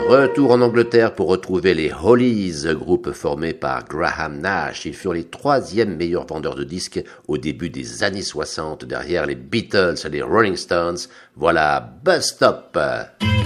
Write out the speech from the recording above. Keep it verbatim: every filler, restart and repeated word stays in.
Retour en Angleterre pour retrouver les Hollies, groupe formé par Graham Nash. Ils furent les troisièmes meilleurs vendeurs de disques au début des années soixante, derrière les Beatles et les Rolling Stones. Voilà Bus Stop.